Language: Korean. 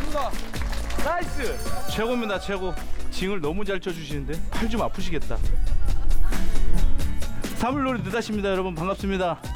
좋습니다. 나이스. 최고입니다, 최고. 징을 너무 잘 쳐주시는데 팔 좀 아프시겠다. 사물놀이 느닷입니다, 여러분. 반갑습니다.